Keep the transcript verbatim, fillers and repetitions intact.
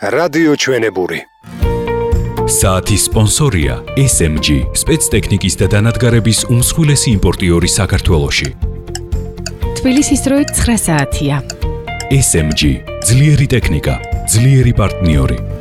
რადიო ჩვენებური. საათის სპონსორია ეს ემ ჯი, სპეცტექნიკის და დანადგარების უმსხვილესი იმპორტიორი საქართველოში. თბილისის დროით ცხრა საათია. ეს ემ ჯი, ძლიერი ტექნიკა, ძლიერი პარტნიორი.